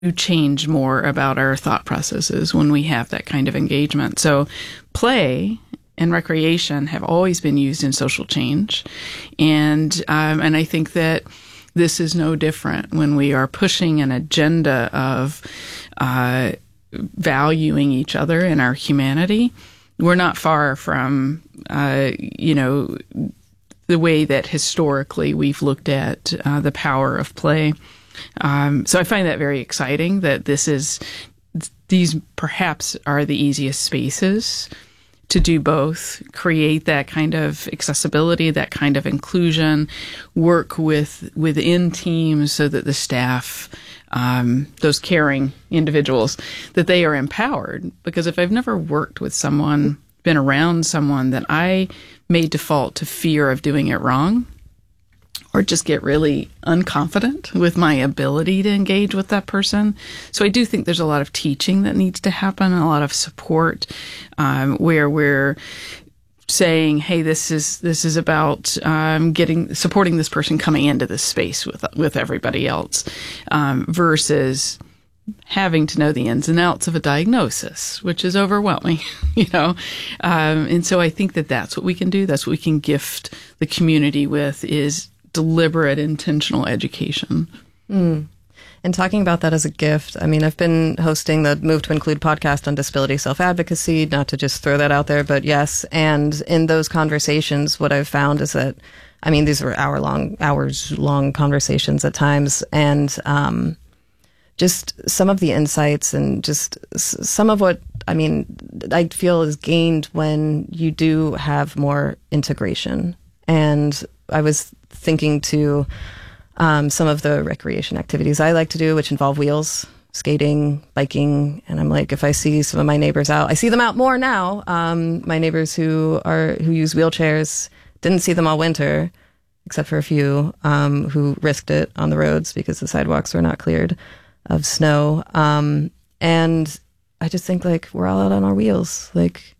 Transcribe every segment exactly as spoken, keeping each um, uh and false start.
change more about our thought processes when we have that kind of engagement. So play and recreation have always been used in social change. And um, and I think that this is no different when we are pushing an agenda of uh, valuing each other and our humanity. We're not far from, uh, you know, the way that historically we've looked at uh, the power of play. Um, so I find that very exciting that this is, these perhaps are the easiest spaces to do both, create that kind of accessibility, that kind of inclusion, work with within teams so that the staff, um, those caring individuals, that they are empowered. Because if I've never worked with someone, been around someone, that I may default to fear of doing it wrong, or just get really unconfident with my ability to engage with that person. So I do think there's a lot of teaching that needs to happen, a lot of support, um, where we're saying, hey, this is this is about um, getting supporting this person coming into this space with with everybody else, um, versus having to know the ins and outs of a diagnosis, which is overwhelming, you know. Um, and so I think that that's what we can do. That's what we can gift the community with, is deliberate, intentional education. Mm. And talking about that as a gift, I mean, I've been hosting the Move to Include podcast on disability self-advocacy, not to just throw that out there, but yes. And in those conversations, what I've found is that, I mean, these were hour-long, hours-long conversations at times, and um, just some of the insights and just s- some of what, I mean, I feel is gained when you do have more integration. And I was thinking to um, some of the recreation activities I like to do, which involve wheels, skating, biking. And I'm like, if I see some of my neighbors out, I see them out more now. Um, my neighbors who are, who use wheelchairs, didn't see them all winter, except for a few um, who risked it on the roads because the sidewalks were not cleared of snow. Um, and I just think, like, we're all out on our wheels. Like,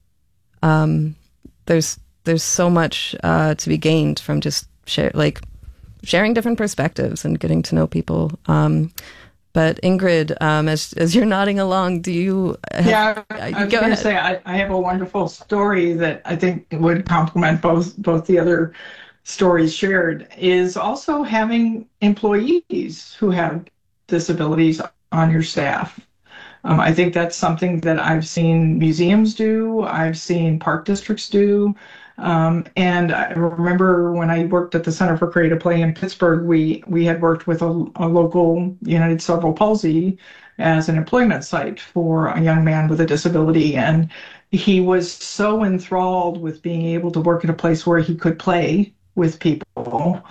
um, there's, there's so much uh, to be gained from just share, like sharing different perspectives and getting to know people. Um, but Ingrid, um, as as you're nodding along, do you? Have, yeah, I was going to say I, I have a wonderful story that I think would complement both both the other stories shared. Is also having employees who have disabilities on your staff. Um, I think that's something that I've seen museums do. I've seen park districts do. Um, and I remember when I worked at the Center for Creative Play in Pittsburgh, we, we had worked with a, a local United Cerebral Palsy as an employment site for a young man with a disability. And he was so enthralled with being able to work at a place where he could play with people.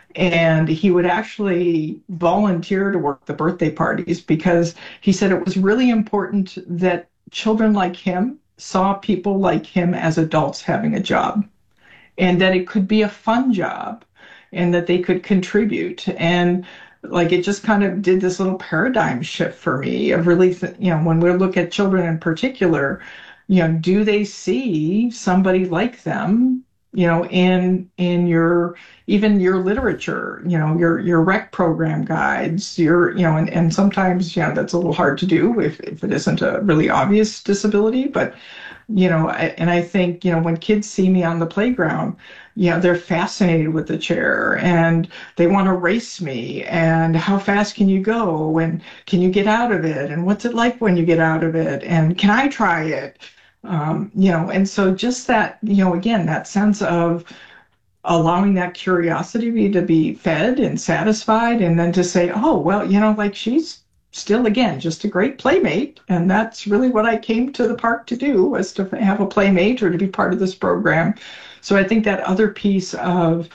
And he would actually volunteer to work the birthday parties because he said it was really important that children like him saw people like him as adults having a job, and that it could be a fun job, and that they could contribute. And like, it just kind of did this little paradigm shift for me of really, th- you know, when we look at children in particular, you know, do they see somebody like them, you know, in in your, even your literature, you know, your your rec program guides, your, you know, and, and sometimes, you know, that's a little hard to do if, if it isn't a really obvious disability. But, you know, I, and I think, you know, when kids see me on the playground, you know, they're fascinated with the chair and they want to race me. And how fast can you go? And can you get out of it? And what's it like when you get out of it? And can I try it? Um, you know, and so just that, you know, again, that sense of allowing that curiosity to be fed and satisfied, and then to say, oh, well, you know, like, she's still, again, just a great playmate. And that's really what I came to the park to do, was to have a playmate or to be part of this program. So I think that other piece of,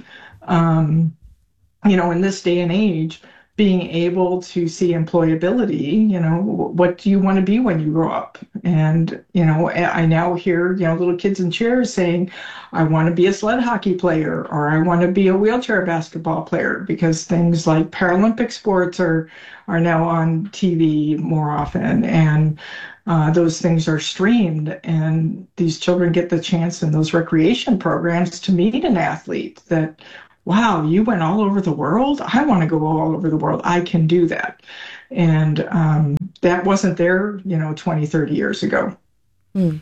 um, you know, in this day and age, being able to see employability, you know, what do you want to be when you grow up? And, you know, I now hear, you know, little kids in chairs saying, I want to be a sled hockey player, or I want to be a wheelchair basketball player, because things like Paralympic sports are, are now on T V more often. And uh, those things are streamed, and these children get the chance in those recreation programs to meet an athlete that, wow, you went all over the world? I want to go all over the world. I can do that. And um, that wasn't there, you know, twenty, thirty years ago. Mm.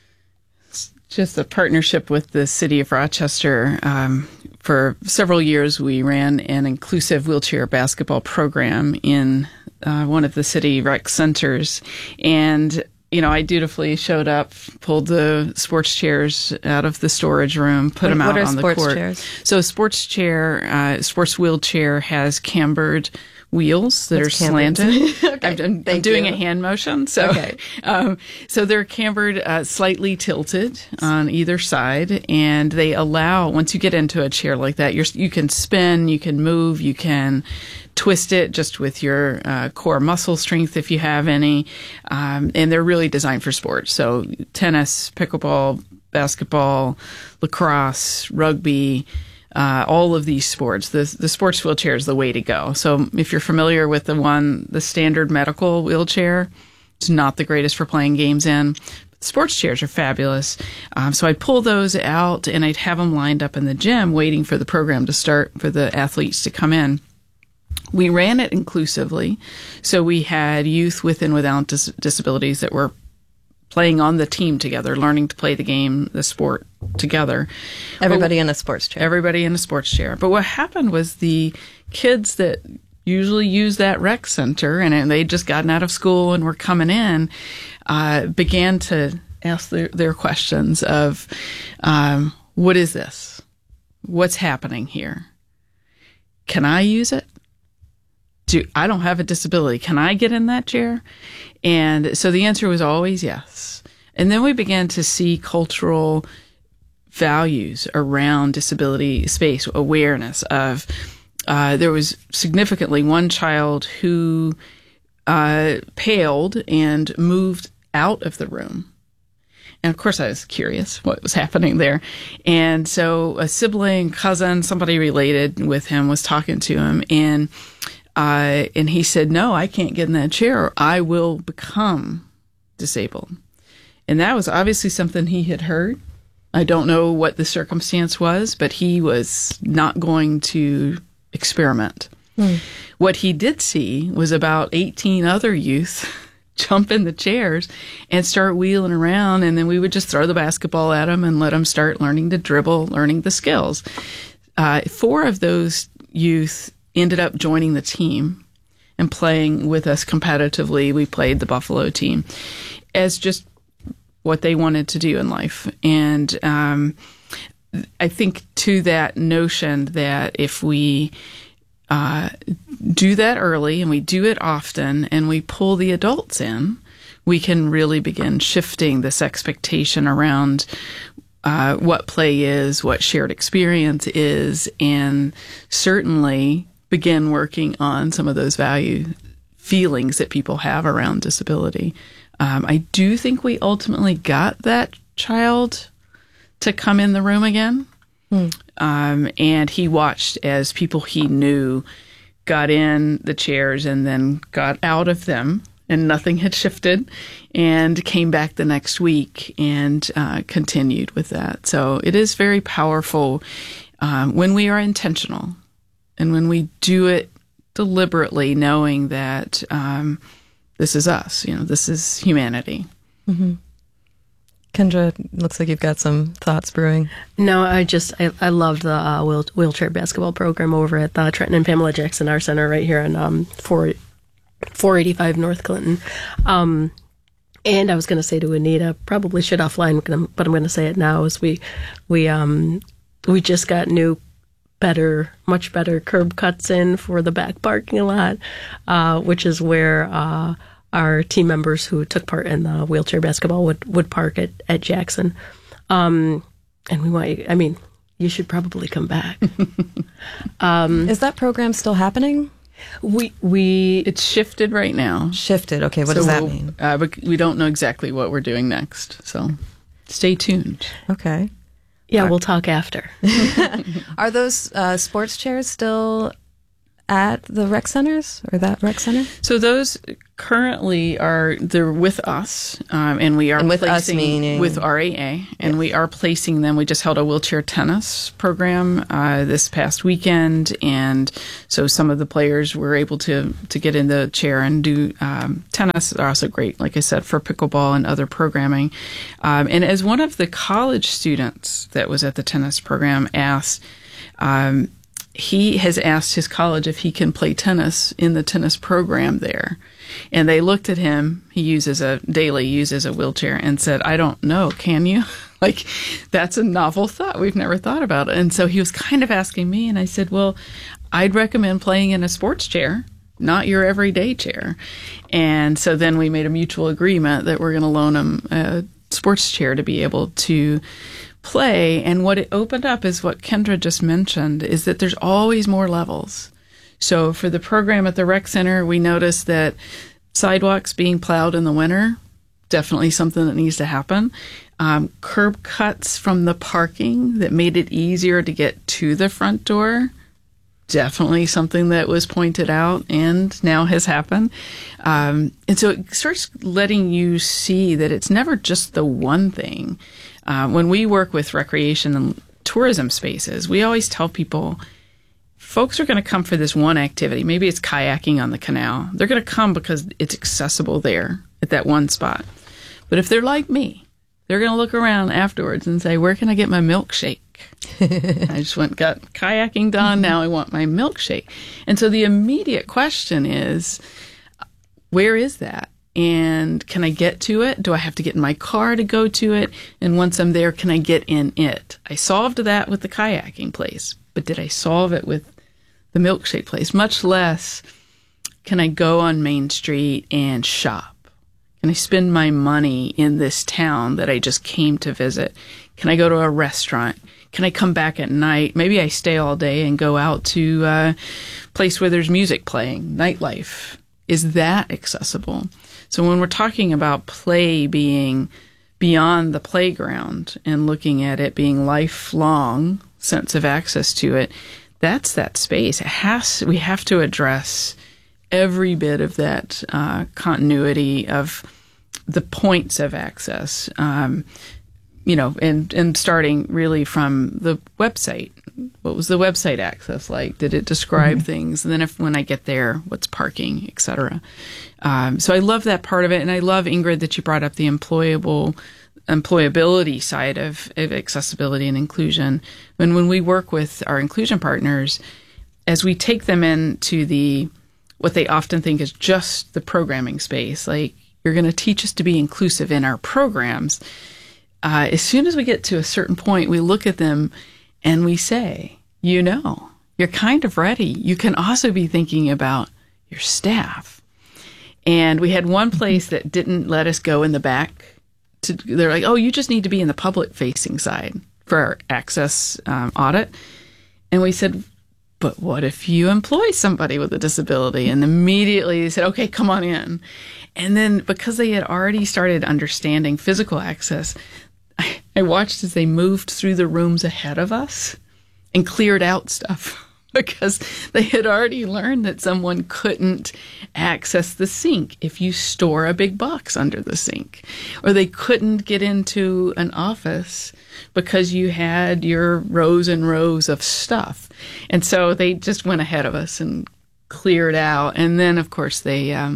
Just a partnership with the city of Rochester. Um, for several years, we ran an inclusive wheelchair basketball program in uh, one of the city rec centers. And, you know, I dutifully showed up, pulled the sports chairs out of the storage room, put what, them out what are on the sports court. Chairs? So a sports chair, uh, sports wheelchair has cambered wheels that What's are slanted. okay, I'm, I'm, I'm doing you. a hand motion. So, okay. um, so they're cambered, uh, slightly tilted on either side, and they allow, once you get into a chair like that, you're, you can spin, you can move, you can twist it just with your uh, core muscle strength if you have any. Um, and they're really designed for sports. So tennis, pickleball, basketball, lacrosse, rugby, Uh, all of these sports, the the sports wheelchair is the way to go. So if you're familiar with the one, the standard medical wheelchair, it's not the greatest for playing games in. Sports chairs are fabulous. Um, so I'd pull those out and I'd have them lined up in the gym waiting for the program to start, for the athletes to come in. We ran it inclusively. So we had youth with and without dis- disabilities that were playing on the team together, learning to play the game, the sport together. Everybody but, in a sports chair. Everybody in a sports chair. But what happened was the kids that usually use that rec center, and they'd just gotten out of school and were coming in, uh, began to ask their, their questions of, um, what is this? What's happening here? Can I use it? Do, I don't have a disability. Can I get in that chair? And so the answer was always yes. And then we began to see cultural values around disability space awareness of, uh, there was significantly one child who uh, paled and moved out of the room. And of course I was curious what was happening there. And so a sibling, cousin, somebody related with him was talking to him, and Uh, and he said, no, I can't get in that chair or I will become disabled. And that was obviously something he had heard. I don't know what the circumstance was, but he was not going to experiment. Hmm. What he did see was about eighteen other youth jump in the chairs and start wheeling around. And then we would just throw the basketball at them and let them start learning to dribble, learning the skills. Uh, four of those youth ended up joining the team and playing with us competitively. We played the Buffalo team as just what they wanted to do in life. And um, I think to that notion that if we uh, do that early and we do it often and we pull the adults in, we can really begin shifting this expectation around uh, what play is, what shared experience is, and certainly begin working on some of those value feelings that people have around disability. Um, I do think we ultimately got that child to come in the room again. Hmm. Um, and he watched as people he knew got in the chairs and then got out of them, and nothing had shifted, and came back the next week and uh, continued with that. So it is very powerful um, when we are intentional. And when we do it deliberately, knowing that um, this is us, you know, this is humanity. Mm-hmm. Kendra, looks like you've got some thoughts brewing. No, I just, I, I loved the uh, wheel, wheelchair basketball program over at the Trenton and Pamela Jackson Art Center right here in um, four eighty-five North Clinton. Um, and I was going to say to Anita, probably should offline, but I'm going to say it now, is we, we, um, we just got new better, much better curb cuts in for the back parking lot, uh, which is where uh, our team members who took part in the wheelchair basketball would, would park at, at Jackson. Um, and we want, I mean, you should probably come back. um, is that program still happening? We we It's shifted right now. Shifted. Okay, what so does that we'll, mean? Uh, but we don't know exactly what we're doing next. So stay tuned. Okay. Yeah, we'll talk after. Are those uh, sports chairs still at the rec centers or that rec center? So those currently are, they're with us, um, and we are and with placing, us meaning? with R A A, and yeah. we are placing them. We just held a wheelchair tennis program uh, this past weekend, and so some of the players were able to, to get in the chair and do um, tennis. They're also great, like I said, for pickleball and other programming. Um, and as one of the college students that was at the tennis program asked, um, he has asked his college if he can play tennis in the tennis program there. And they looked at him, he uses a, daily uses a wheelchair, and said, I don't know, can you? Like, that's a novel thought. We've never thought about it. And so he was kind of asking me, and I said, well, I'd recommend playing in a sports chair, not your everyday chair. And so then we made a mutual agreement that we're going to loan him a sports chair to be able to play. And what it opened up is what Kendra just mentioned, is that there's always more levels. So for the program at the rec center, we noticed that sidewalks being plowed in the winter, definitely something that needs to happen. Um, curb cuts from the parking that made it easier to get to the front door, definitely something that was pointed out and now has happened. Um, and so it starts letting you see that it's never just the one thing. Uh, when we work with recreation and tourism spaces, we always tell people, folks are going to come for this one activity. Maybe it's kayaking on the canal. They're going to come because it's accessible there at that one spot. But if they're like me, they're going to look around afterwards and say, where can I get my milkshake? I just went got kayaking done. Now I want my milkshake. And so the immediate question is, where is that? And can I get to it? Do I have to get in my car to go to it? And once I'm there, can I get in it? I solved that with the kayaking place, but did I solve it with the milkshake place? Much less, can I go on Main Street and shop? Can I spend my money in this town that I just came to visit? Can I go to a restaurant? Can I come back at night? Maybe I stay all day and go out to a place where there's music playing, nightlife. Is that accessible? So when we're talking about play being beyond the playground and looking at it being lifelong sense of access to it, that's that space. It has, we have to address every bit of that uh, continuity of the points of access. Um, you know, and, and starting really from the website. What was the website access like? Did it describe mm-hmm. things? And then if when I get there, what's parking, et cetera. Um, so I love that part of it. And I love, Ingrid, that you brought up the employable, employability side of, of accessibility and inclusion. When, when we work with our inclusion partners, as we take them into the, what they often think is just the programming space, like, you're going to teach us to be inclusive in our programs. Uh, as soon as we get to a certain point, we look at them and we say, you know, you're kind of ready. You can also be thinking about your staff. And we had one place that didn't let us go in the back. To, they're like, oh, you just need to be in the public-facing side for our access um, audit. And we said, but what if you employ somebody with a disability? And immediately they said, okay, come on in. And then because they had already started understanding physical access, I, I watched as they moved through the rooms ahead of us and cleared out stuff because they had already learned that someone couldn't access the sink if you store a big box under the sink, or they couldn't get into an office because you had your rows and rows of stuff. And so they just went ahead of us and cleared out. And then, of course, they um,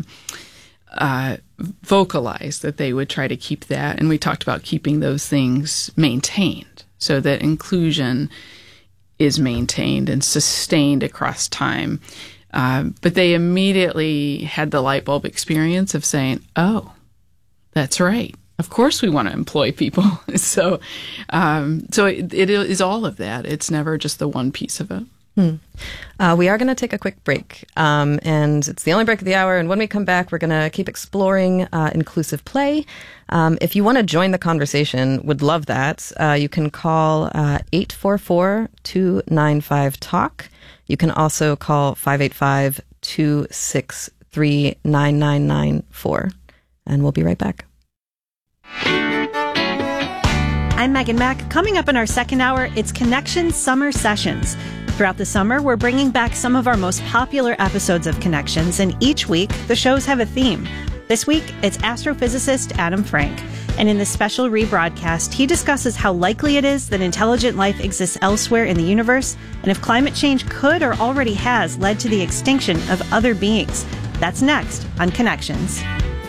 uh, vocalized that they would try to keep that. And we talked about keeping those things maintained so that inclusion is maintained and sustained across time. Uh, but they immediately had the light bulb experience of saying, oh, that's right. Of course we want to employ people. so um, so it, it is all of that. It's never just the one piece of it. Hmm. Uh, we are going to take a quick break, um, and it's the only break of the hour. And when we come back, we're going to keep exploring uh, inclusive play. Um, if you want to join the conversation, would love that. Uh, you can call uh, eight four four, two nine five, talk. You can also call five eight five, two six three, nine nine nine four. And we'll be right back. I'm Megan Mack. Coming up in our second hour, it's Connection Summer Sessions. Throughout the summer, we're bringing back some of our most popular episodes of Connections, and each week, the shows have a theme. This week, it's astrophysicist Adam Frank, and in this special rebroadcast, he discusses how likely it is that intelligent life exists elsewhere in the universe, and if climate change could or already has led to the extinction of other beings. That's next on Connections.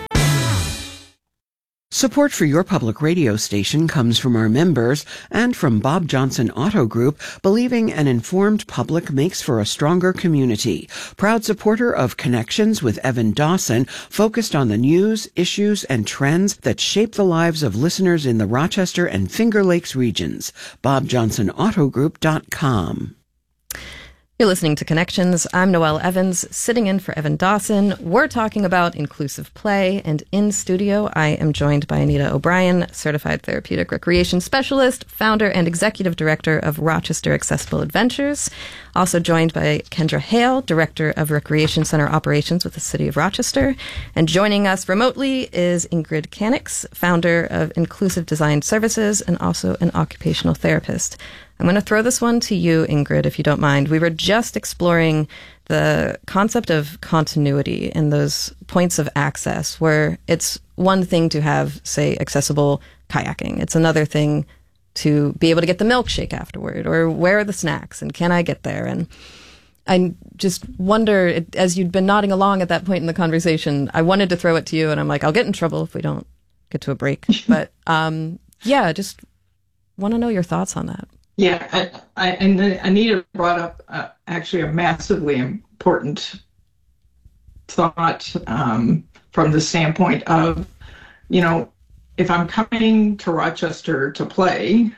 Support for your public radio station comes from our members and from Bob Johnson Auto Group, believing an informed public makes for a stronger community. Proud supporter of Connections with Evan Dawson, focused on the news, issues, and trends that shape the lives of listeners in the Rochester and Finger Lakes regions. bob johnson auto group dot com. You're listening to Connections. I'm Noelle Evans, sitting in for Evan Dawson. We're talking about inclusive play, and in studio, I am joined by Anita O'Brien, Certified Therapeutic Recreation Specialist, founder and executive director of Rochester Accessible Adventures. Also joined by Kendra Hale, Director of Recreation Center Operations with the City of Rochester. And joining us remotely is Ingrid Canix, founder of Inclusive Design Services and also an occupational therapist. I'm going to throw this one to you, Ingrid, if you don't mind. We were just exploring the concept of continuity and those points of access where it's one thing to have, say, accessible kayaking. It's another thing to be able to get the milkshake afterward, or where are the snacks and can I get there? And I just wonder, as you'd been nodding along at that point in the conversation, I wanted to throw it to you, and I'm like, I'll get in trouble if we don't get to a break. But um, yeah, just want to know your thoughts on that. Yeah, I, I, and Anita brought up uh, actually a massively important thought um, from the standpoint of, you know, if I'm coming to Rochester to play,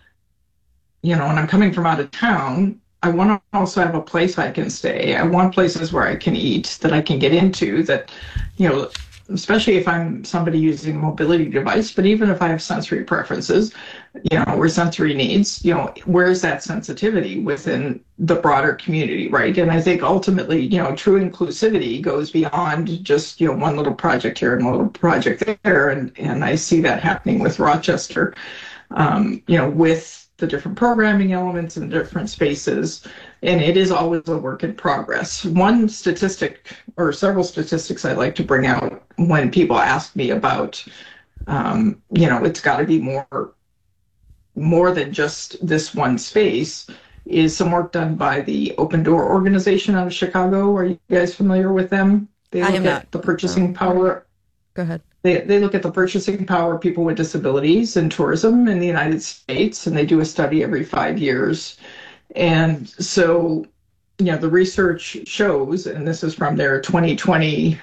you know, and I'm coming from out of town, I want to also have a place I can stay. I want places where I can eat, that I can get into, that, you know, especially if I'm somebody using a mobility device, but even if I have sensory preferences, you know, or sensory needs, you know, where's that sensitivity within the broader community, right? And I think ultimately, you know, true inclusivity goes beyond just, you know, one little project here and one little project there. And, and I see that happening with Rochester, um, you know, with the different programming elements and different spaces. And it is always a work in progress. One statistic, or several statistics I'd like to bring out when people ask me about, um, you know, it's got to be more, more than just this one space, is some work done by the Open Door organization out of Chicago. Are you guys familiar with them? They look I am at not. the purchasing power. Go ahead. They, they look at the purchasing power of people with disabilities in tourism in the United States, and they do a study every five years. And so, you know, the research shows, and this is from their twenty twenty,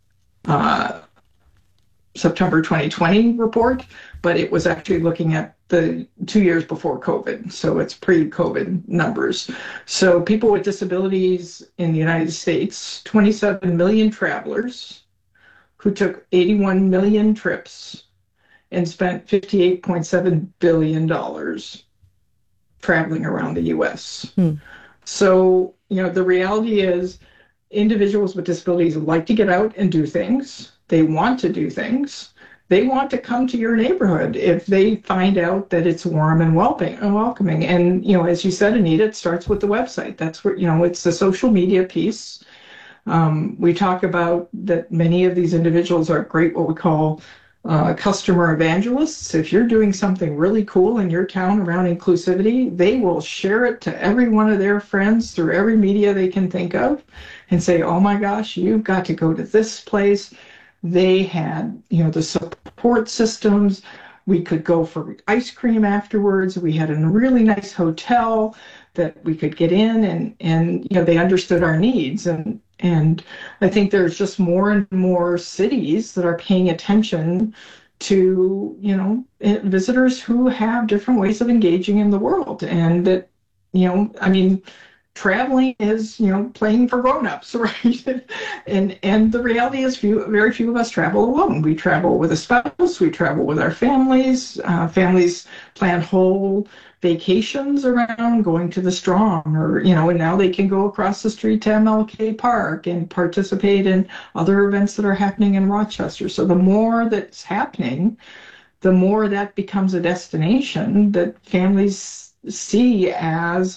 uh, September twenty twenty report, but it was actually looking at the two years before COVID. So it's pre-COVID numbers. So people with disabilities in the United States, twenty-seven million travelers who took eighty-one million trips and spent fifty-eight point seven billion dollars traveling around the U S. Hmm. So, you know, the reality is individuals with disabilities like to get out and do things. They want to do things. They want to come to your neighborhood if they find out that it's warm and welcoming. And, you know, as you said, Anita, it starts with the website. That's where, you know, it's the social media piece. Um, we talk about that many of these individuals are great, what we call uh, customer evangelists. If you're doing something really cool in your town around inclusivity, they will share it to every one of their friends through every media they can think of and say, oh my gosh, you've got to go to this place. They had, you know, the support systems. We could go for ice cream afterwards. We had a really nice hotel that we could get in, and, and you know, they understood our needs. And And I think there's just more and more cities that are paying attention to, you know, visitors who have different ways of engaging in the world. And that, you know, I mean, traveling is, you know, playing for grown-ups, right? and and the reality is few, very few of us travel alone. We travel with a spouse, we travel with our families. Uh, families plan whole vacations around going to the Strong, or, you know, and now they can go across the street to M L K Park and participate in other events that are happening in Rochester. So the more that's happening, the more that becomes a destination that families see as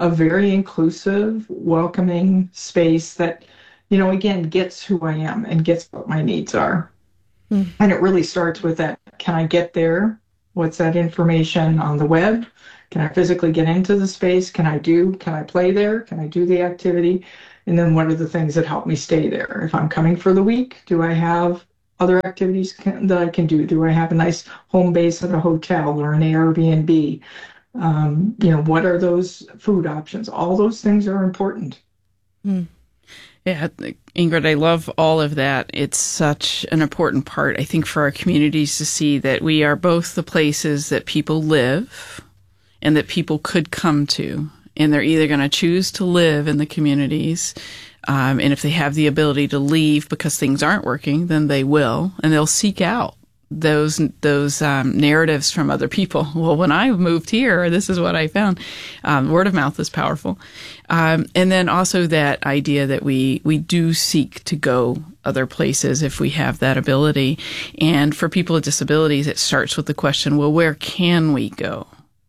a very inclusive, welcoming space that, you know, again, gets who I am and gets what my needs are. Mm. And it really starts with that. Can I get there? What's that information on the web? Can I physically get into the space? Can I do, can I play there? Can I do the activity? And then what are the things that help me stay there? If I'm coming for the week, do I have other activities can, that I can do? Do I have a nice home base at a hotel or an Airbnb? Um, you know, what are those food options? All those things are important. Mm. Yeah, Ingrid, I love all of that. It's such an important part, I think, for our communities to see that we are both the places that people live and that people could come to. And they're either going to choose to live in the communities, um, and if they have the ability to leave because things aren't working, then they will, and they'll seek out those those um, narratives from other people. Well, when I moved here, this is what I found. Um, word of mouth is powerful. Um, and then also that idea that we, we do seek to go other places if we have that ability. And for people with disabilities, it starts with the question, well, where can we go?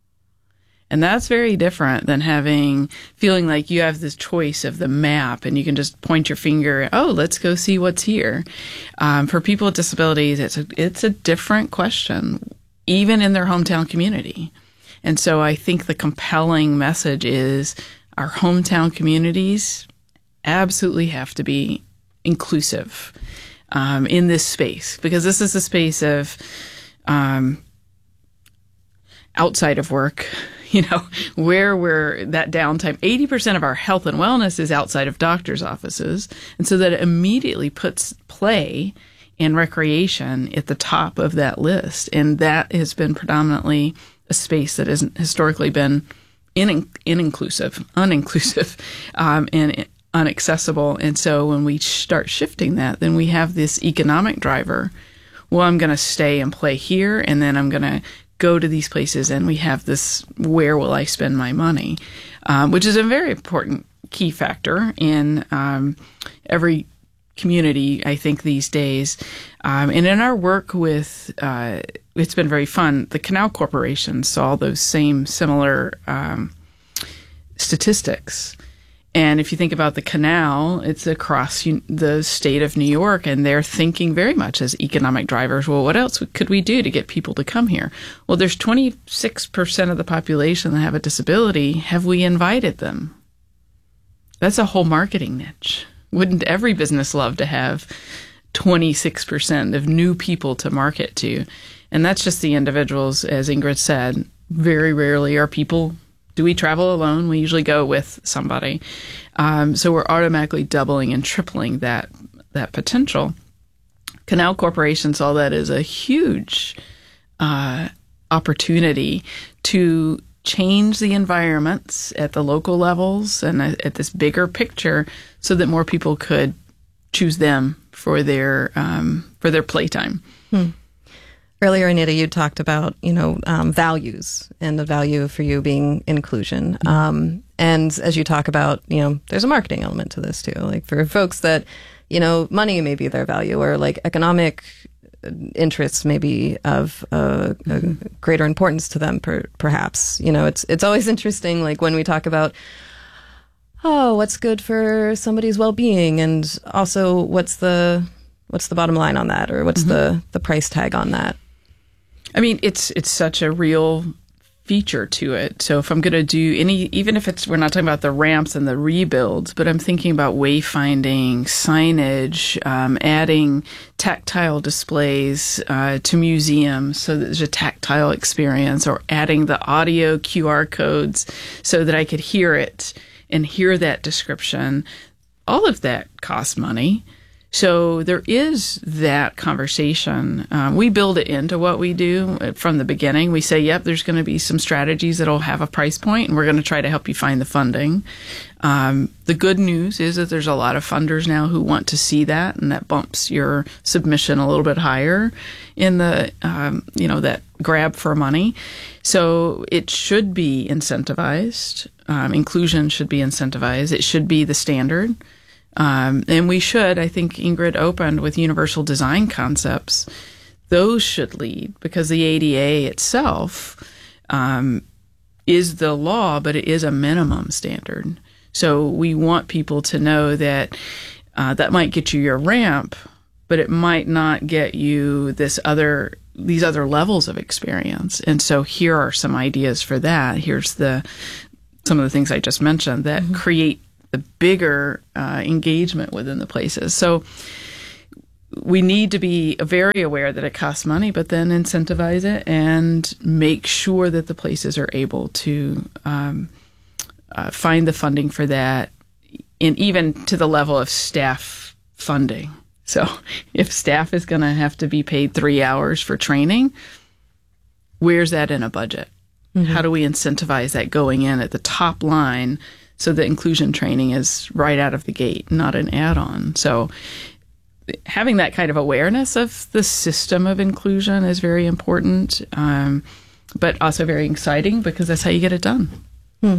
And that's very different than having, feeling like you have this choice of the map and you can just point your finger, oh, let's go see what's here. Um, for people with disabilities, it's a, it's a different question, even in their hometown community. And so I think the compelling message is our hometown communities absolutely have to be inclusive um, in this space, because this is a space of um, outside of work. You know, where we're that downtime, eighty percent of our health and wellness is outside of doctors' offices. And so that immediately puts play and recreation at the top of that list. And that has been predominantly a space that hasn't historically been in, in-inclusive, uninclusive, um, and unaccessible. And so when we start shifting that, then we have this economic driver. Well, I'm going to stay and play here, and then I'm going to go to these places, and we have this, where will I spend my money, um, which is a very important key factor in um, every community, I think, these days. Um, and in our work with, uh, it's been very fun. The Canal Corporation saw those same similar um, statistics. And if you think about the canal, it's across the state of New York, and they're thinking very much as economic drivers. Well, what else could we do to get people to come here? Well, there's twenty-six percent of the population that have a disability. Have we invited them? That's a whole marketing niche. Wouldn't every business love to have twenty-six percent of new people to market to? And that's just the individuals, as Ingrid said. Very rarely are people... Do we travel alone? We usually go with somebody. Um, so we're automatically doubling and tripling that that potential. Canal Corporation saw that as a huge uh, opportunity to change the environments at the local levels and at this bigger picture so that more people could choose them for their um, for their playtime. Hmm. Earlier, Anita, you talked about, you know, um, values and the value for you being inclusion. Um, and as you talk about, you know, there's a marketing element to this too. Like for folks that, you know, money may be their value, or like economic interests may be of uh, a greater importance to them, per, perhaps. You know, it's it's always interesting, like when we talk about, oh, what's good for somebody's well-being, and also what's the what's the bottom line on that, or what's mm-hmm. the the price tag on that. I mean, it's it's such a real feature to it. So if I'm going to do any, even if it's, we're not talking about the ramps and the rebuilds, but I'm thinking about wayfinding, signage, um, adding tactile displays uh, to museums so that there's a tactile experience, or adding the audio Q R codes so that I could hear it and hear that description. All of that costs money. So there is that conversation. Um, we build it into what we do from the beginning. We say, yep, there's going to be some strategies that'll have a price point, and we're going to try to help you find the funding. Um, the good news is that there's a lot of funders now who want to see that, and that bumps your submission a little bit higher in the, um, you know, that grab for money. So it should be incentivized. Um, inclusion should be incentivized. It should be the standard. Um, and we should, I think Ingrid opened with universal design concepts. Those should lead, because the A D A itself um, is the law, but it is a minimum standard. So we want people to know that uh, that might get you your ramp, but it might not get you this other these other levels of experience. And so here are some ideas for that. Here's the some of the things I just mentioned that mm-hmm. create the bigger uh, engagement within the places. So we need to be very aware that it costs money, but then incentivize it and make sure that the places are able to um, uh, find the funding for that, and even to the level of staff funding. So if staff is going to have to be paid three hours for training, where's that in a budget? Mm-hmm. How do we incentivize that going in at the top line so that inclusion training is right out of the gate, not an add-on? So having that kind of awareness of the system of inclusion is very important, um, but also very exciting because that's how you get it done. Hmm.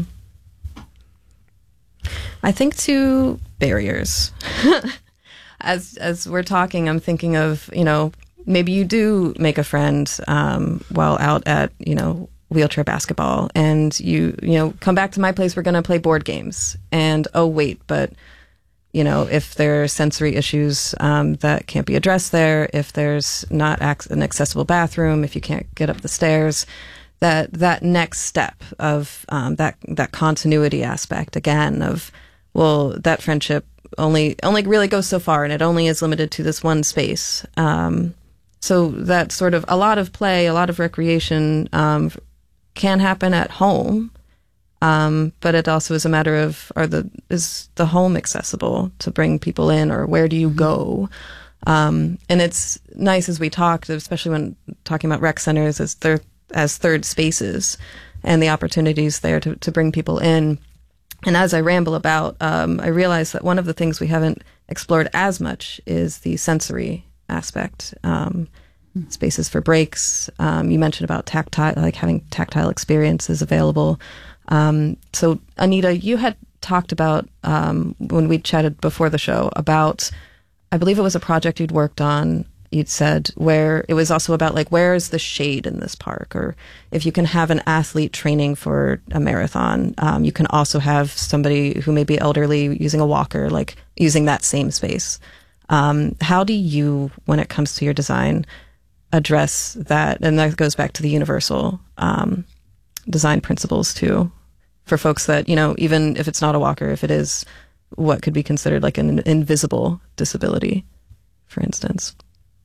I think to barriers. as as we're talking, I'm thinking of, you know, maybe you do make a friend um, while out at, you know, wheelchair basketball, and you, you know, come back to my place, we're going to play board games. And, oh, wait, but you know, if there are sensory issues um, that can't be addressed there, if there's not ac- an accessible bathroom, if you can't get up the stairs, that that next step of um, that that continuity aspect again of, well, that friendship only only really goes so far, and it only is limited to this one space. Um, so that sort of a lot of play, a lot of recreation um, can happen at home. Um, but it also is a matter of, are the is the home accessible to bring people in, or where do you go? Um, and it's nice as we talked, especially when talking about rec centers as third as third spaces, and the opportunities there to, to bring people in. And as I ramble about, um, I realize that one of the things we haven't explored as much is the sensory aspect. Um, mm. Spaces for breaks. Um, you mentioned about tactile, like having tactile experiences available. Um, so Anita, you had talked about, um, when we chatted before the show about, I believe it was a project you'd worked on, you'd said, where it was also about like, where is the shade in this park? Or if you can have an athlete training for a marathon, um, you can also have somebody who may be elderly using a walker, like using that same space. Um, how do you, when it comes to your design, address that? And that goes back to the universal, um, design principles too, for folks that, you know, even if it's not a walker, if it is what could be considered like an invisible disability, for instance.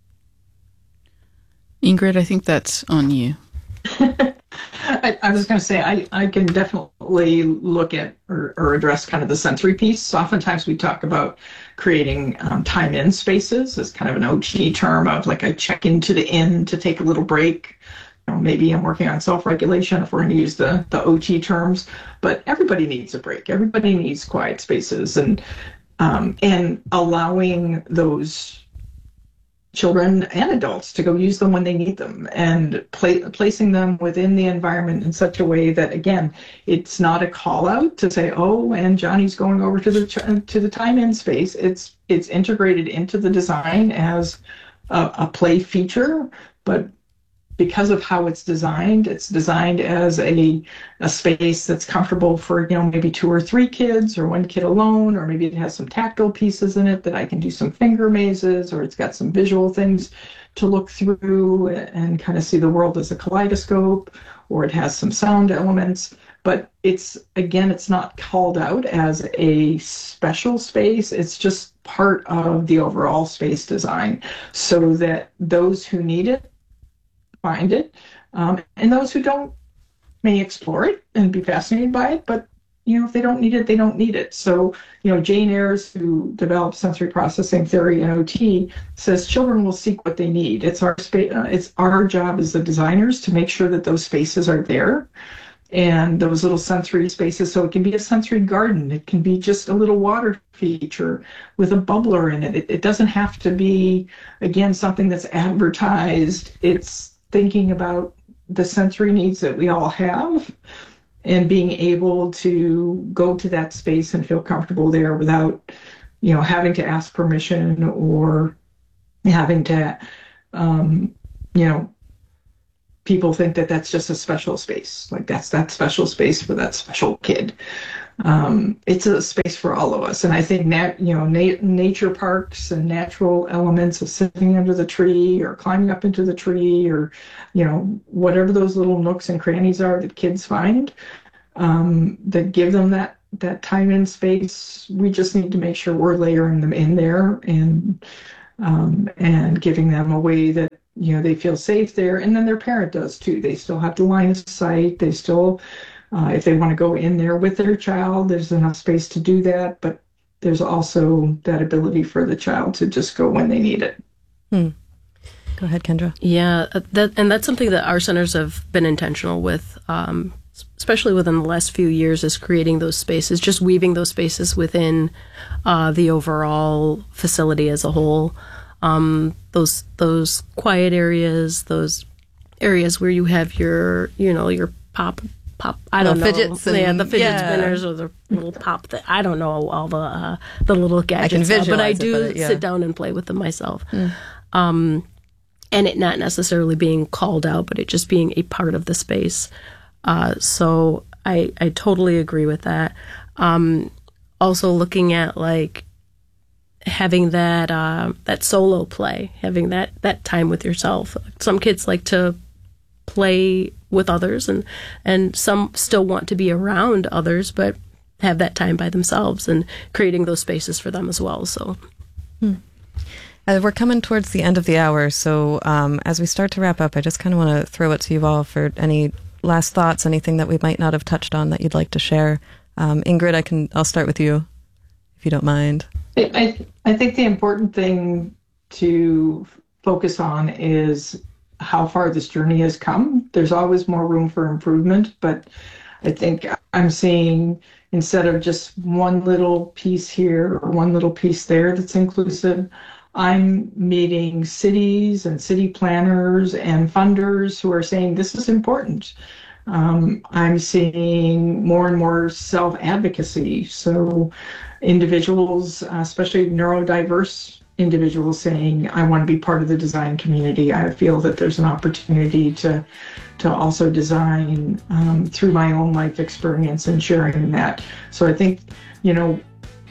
Ingrid, I think that's on you. I, I was going to say, I, I can definitely look at or, or address kind of the sensory piece. So oftentimes we talk about creating um, time in spaces as kind of an O T term of like I check into the inn to take a little break. You know, maybe I'm working on self-regulation if we're going to use the, the O T terms, but everybody needs a break. Everybody needs quiet spaces, and um, and allowing those children and adults to go use them when they need them, and pla- placing them within the environment in such a way that, again, it's not a call out to say, oh, and Johnny's going over to the ch- to the time in space. It's it's integrated into the design as a, a play feature, but because of how it's designed, it's designed as a a space that's comfortable for, you know, maybe two or three kids or one kid alone, or maybe it has some tactile pieces in it that I can do some finger mazes, or it's got some visual things to look through and kind of see the world as a kaleidoscope, or it has some sound elements. But it's, again, it's not called out as a special space. It's just part of the overall space design so that those who need it find it, um, and those who don't may explore it and be fascinated by it, but you know, if they don't need it, they don't need it. So, you know, Jane Ayres, who developed sensory processing theory and O T, says children will seek what they need. It's our space. Uh, it's our job as the designers to make sure that those spaces are there, and those little sensory spaces. So it can be a sensory garden. It can be just a little water feature with a bubbler in it. It, it doesn't have to be, again, something that's advertised. It's thinking about the sensory needs that we all have and being able to go to that space and feel comfortable there without, you know, having to ask permission or having to, um, you know, people think that that's just a special space, like that's that special space for that special kid. Um, it's a space for all of us. And I think nat, you know, na- nature parks and natural elements of sitting under the tree or climbing up into the tree or, you know, whatever those little nooks and crannies are that kids find, um, that give them that, that time and space. We just need to make sure we're layering them in there and, um, and giving them a way that, you know, they feel safe there. And then their parent does too. They still have the line of sight. They still, Uh, if they want to go in there with their child, there's enough space to do that, but there's also that ability for the child to just go when they need it. Hmm. Go ahead, Kendra. Yeah, that, and that's something that our centers have been intentional with, um, especially within the last few years, is creating those spaces, just weaving those spaces within uh, the overall facility as a whole. Um, those those quiet areas, those areas where you have your, you know, your pop. Pop, I don't oh, know. Fidgets and, yeah, the fidget yeah. spinners or the little pop. That I don't know all the uh, the little gadgets. I can visualize but I it, do but it, yeah. sit down and play with them myself. Mm. Um, and it not necessarily being called out, but it just being a part of the space. Uh, so I I totally agree with that. Um, also looking at like having that uh, that solo play, having that that time with yourself. Some kids like to play with others, and and some still want to be around others, but have that time by themselves, and creating those spaces for them as well. So hmm. uh, we're coming towards the end of the hour, so um, as we start to wrap up, I just kind of want to throw it to you all for any last thoughts, anything that we might not have touched on that you'd like to share. um, Ingrid, I can I'll start with you if you don't mind. I I think the important thing to focus on is how far this journey has come. There's always more room for improvement, but I think I'm seeing, instead of just one little piece here or one little piece there that's inclusive, I'm meeting cities and city planners and funders who are saying this is important. Um, I'm seeing more and more self-advocacy. So individuals, especially neurodiverse individuals, saying, I want to be part of the design community. I feel that there's an opportunity to to also design um, through my own life experience and sharing that. So I think, you know,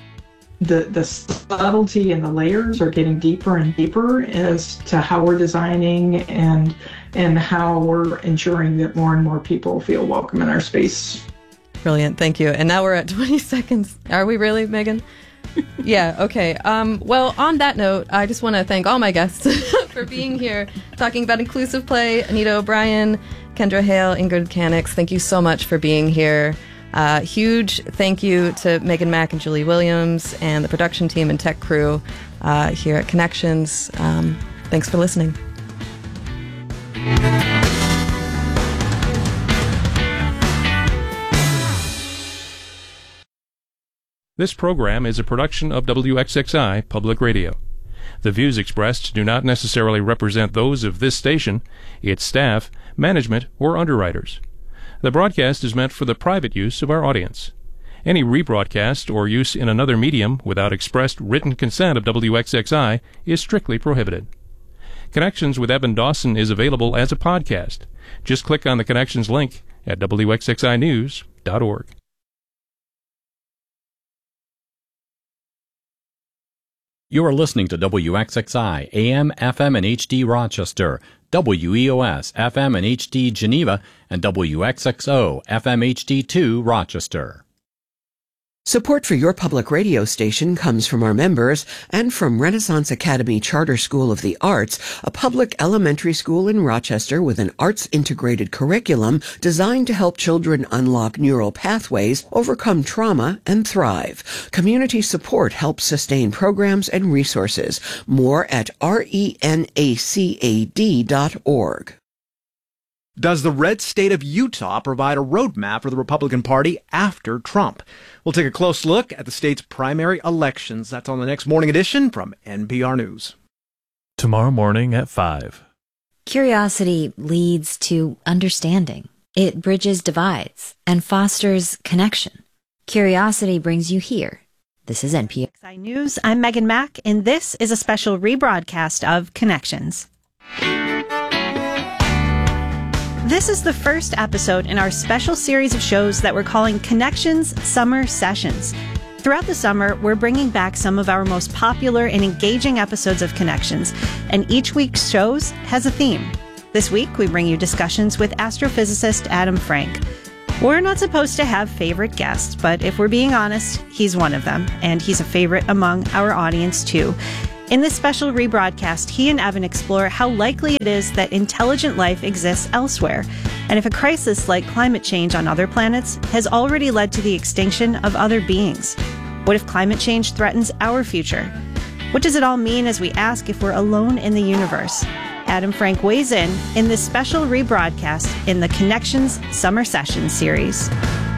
the the subtlety and the layers are getting deeper and deeper as to how we're designing and and how we're ensuring that more and more people feel welcome in our space. Brilliant. Thank you. And now we're at twenty seconds. Are we really, Megan? Yeah, okay. Um, well, on that note, I just want to thank all my guests for being here, talking about inclusive play. Anita O'Brien, Kendra Hale, Ingrid Canix, thank you so much for being here. Uh, huge thank you to Megan Mack and Julie Williams and the production team and tech crew uh, here at Connections. Um, thanks for listening. This program is a production of W X X I Public Radio. The views expressed do not necessarily represent those of this station, its staff, management, or underwriters. The broadcast is meant for the private use of our audience. Any rebroadcast or use in another medium without expressed written consent of W X X I is strictly prohibited. Connections with Evan Dawson is available as a podcast. Just click on the Connections link at W X X I news dot org. You are listening to W X X I, A M, F M, and H D Rochester, W E O S, F M and H D Geneva, and W X X O, F M H D two Rochester. Support for your public radio station comes from our members and from Renaissance Academy Charter School of the Arts, a public elementary school in Rochester with an arts-integrated curriculum designed to help children unlock neural pathways, overcome trauma, and thrive. Community support helps sustain programs and resources. More at renacad dot org. Does the red state of Utah provide a roadmap for the Republican Party after Trump? We'll take a close look at the state's primary elections. That's on the next morning edition from N P R News. Tomorrow morning at five. Curiosity leads to understanding. It bridges divides and fosters connection. Curiosity brings you here. This is N P R X I News. I'm Megan Mack, and this is a special rebroadcast of Connections. This is the first episode in our special series of shows that we're calling Connections Summer Sessions. Throughout the summer, we're bringing back some of our most popular and engaging episodes of Connections, and each week's shows has a theme. This week, we bring you discussions with astrophysicist Adam Frank. We're not supposed to have favorite guests, but if we're being honest, he's one of them, and he's a favorite among our audience too. In this special rebroadcast, he and Evan explore how likely it is that intelligent life exists elsewhere, and if a crisis like climate change on other planets has already led to the extinction of other beings. What if climate change threatens our future? What does it all mean as we ask if we're alone in the universe? Adam Frank weighs in in this special rebroadcast in the Connections Summer Sessions series.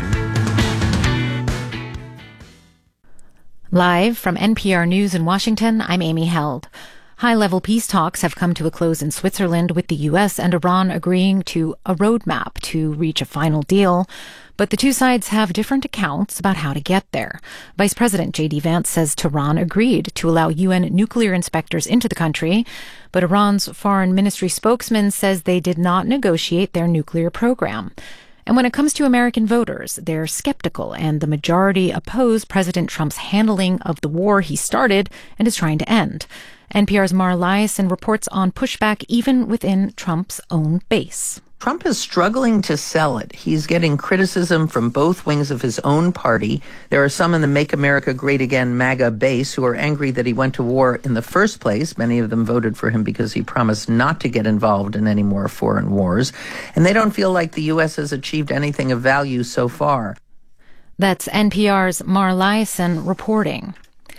Live from N P R News in Washington, I'm Amy Held. High-level peace talks have come to a close in Switzerland, with the U S and Iran agreeing to a roadmap to reach a final deal. But the two sides have different accounts about how to get there. Vice President J D Vance says Tehran agreed to allow U N nuclear inspectors into the country, but Iran's foreign ministry spokesman says they did not negotiate their nuclear program. And when it comes to American voters, they're skeptical, and the majority oppose President Trump's handling of the war he started and is trying to end. N P R's Mara Liasson reports on pushback even within Trump's own base. Trump is struggling to sell it. He's getting criticism from both wings of his own party. There are some in the Make America Great Again MAGA base who are angry that he went to war in the first place. Many of them voted for him because he promised not to get involved in any more foreign wars. And they don't feel like the U S has achieved anything of value so far. That's N P R's Mara Liasson reporting.